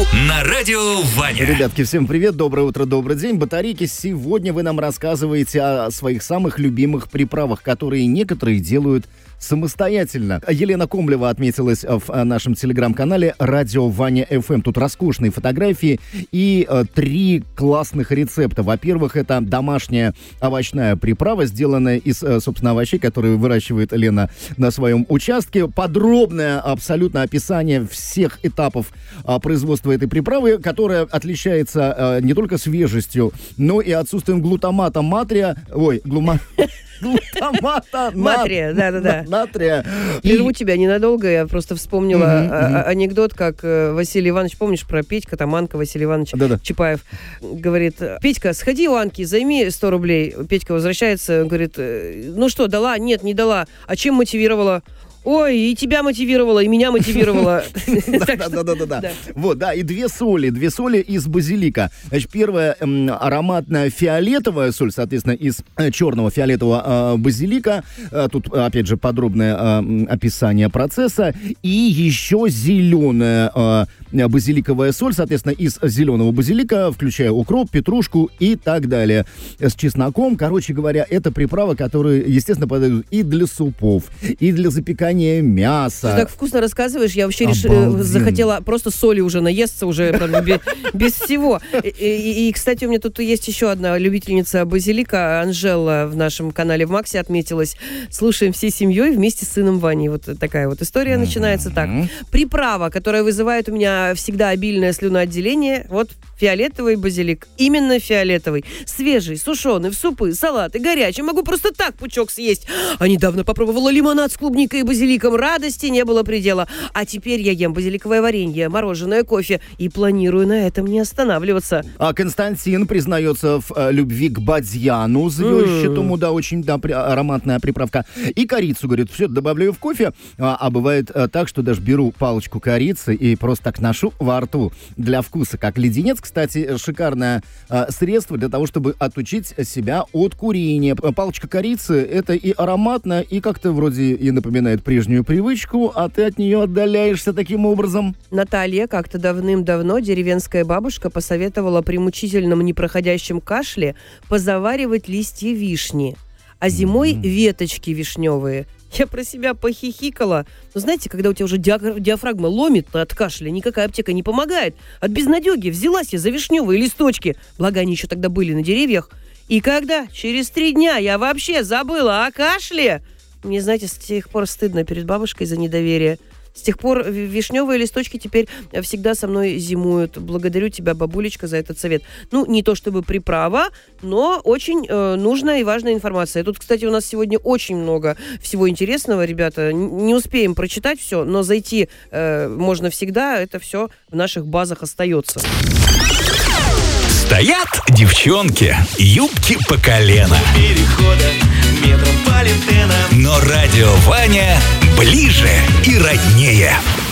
на радио Ваня. Ребятки, всем привет, доброе утро, добрый день. Батарейки, сегодня вы нам рассказываете о своих самых любимых приправах, которые некоторые делают самостоятельно. Елена Комлева отметилась в нашем телеграм-канале «Радио Ваня ФМ». Тут роскошные фотографии и 3 классных рецепта. Во-первых, это домашняя овощная приправа, сделанная из, собственно, овощей, которые выращивает Лена на своем участке. Подробное абсолютно описание всех этапов производства этой приправы, которая отличается не только свежестью, но и отсутствием глутамата натрия. Глутамата натрия, да-да-да. Натрия. Прерву тебя ненадолго, я просто вспомнила анекдот, как Василий Иванович, помнишь про Петька, там Анка, Василий Иванович Чапаев, говорит: Петька, сходи у Анки, займи 100 рублей. Петька возвращается, говорит: ну что, дала? Нет, не дала. А чем мотивировала? Ой, и тебя мотивировала, и меня мотивировала. Да. Вот, да, и 2 соли из базилика. Значит, первая ароматная фиолетовая соль, соответственно, из черного фиолетового базилика. Тут, опять же, подробное описание процесса. И еще зеленая базиликовая соль, соответственно, из зеленого базилика, включая укроп, петрушку и так далее. С чесноком, короче говоря, это приправа, которая, естественно, подойдут и для супов, и для запекания мяса. Ты так вкусно рассказываешь, я вообще захотела просто соли уже наесться, уже без всего. И, кстати, у меня тут есть еще одна любительница базилика, Анжела, в нашем канале в Максе отметилась. Слушаем всей семьей вместе с сыном Ваней. Вот такая вот история начинается так. Приправа, которая вызывает у меня всегда обильное слюноотделение, вот фиолетовый базилик. Именно фиолетовый. Свежий, сушеный, в супы, салаты, горячий. Могу просто так пучок съесть. А недавно попробовала лимонад с клубникой и базиликом. Радости не было предела. А теперь я ем базиликовое варенье, мороженое, кофе. И планирую на этом не останавливаться. А Константин признается в любви к бадьяну, звездчатому, да, очень ароматная приправка. И корицу, говорит, все добавляю в кофе. А бывает так, что даже беру палочку корицы и просто так ношу во рту для вкуса, как леденец. Кстати, шикарное средство для того, чтобы отучить себя от курения. Палочка корицы — это и ароматно, и как-то вроде и напоминает прежнюю привычку, а ты от нее отдаляешься таким образом. Наталья как-то давным-давно деревенская бабушка посоветовала при мучительном непроходящем кашле позаваривать листья вишни, а зимой веточки вишневые. Я про себя похихикала. Но знаете, когда у тебя уже диафрагма ломит от кашля, никакая аптека не помогает. От безнадеги взялась я за вишневые листочки. Благо, они еще тогда были на деревьях. И когда через 3 дня я вообще забыла о кашле, мне, знаете, с тех пор стыдно перед бабушкой за недоверие. С тех пор вишневые листочки теперь всегда со мной зимуют. Благодарю тебя, бабулечка, за этот совет. Ну, не то чтобы приправа, но очень нужная и важная информация. Тут, кстати, у нас сегодня очень много всего интересного, ребята. Не успеем прочитать все, но зайти можно всегда. Это все в наших базах остается. Стоят девчонки, юбки по колено. Перехода метрополитена. Но радио Ваня ближе и роднее.